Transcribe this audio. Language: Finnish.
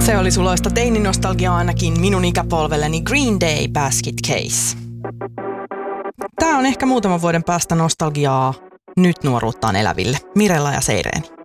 Se oli suloista teininostalgiaa ainakin minun ikäpolvelleni Green Day Basket Case. Tää on ehkä muutaman vuoden päästä nostalgiaa nyt nuoruuttaan eläville. Mirella ja Seireeni.